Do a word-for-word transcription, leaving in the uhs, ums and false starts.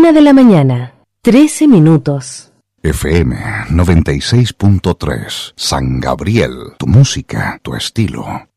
Una de la mañana, trece minutos. F M noventa y seis punto tres, San Gabriel, tu música, tu estilo.